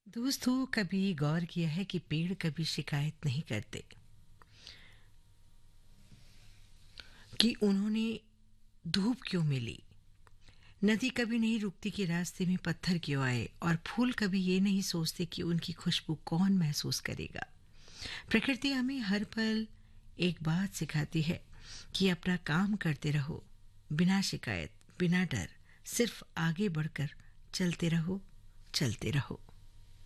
दोस्तों, कभी गौर किया है कि पेड़ कभी शिकायत नहीं करते कि उन्होंने धूप क्यों मिली। नदी कभी नहीं रुकती कि रास्ते में पत्थर क्यों आए, और फूल कभी ये नहीं सोचते कि उनकी खुशबू कौन महसूस करेगा। प्रकृति हमें हर पल एक बात सिखाती है कि अपना काम करते रहो, बिना शिकायत, बिना डर, सिर्फ आगे बढ़कर चलते रहो, चलते रहो।